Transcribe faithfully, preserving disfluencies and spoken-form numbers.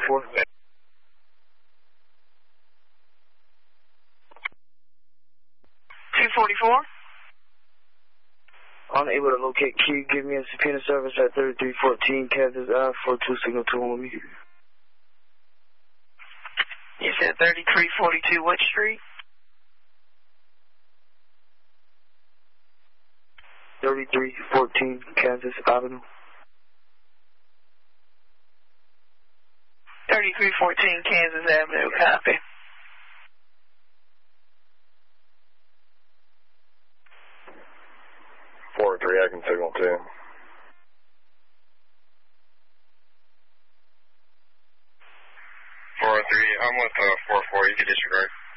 forty-four. two forty-four. Unable to locate Q. Give me a subpoena service at thirty-three fourteen Kansas Ave for two signal two one me. You said thirty-three forty-two what street? thirty-three fourteen Kansas Avenue. thirty-three fourteen Kansas Avenue, copy. four three, I can signal two. four three, I'm with uh, four four, you can disregard.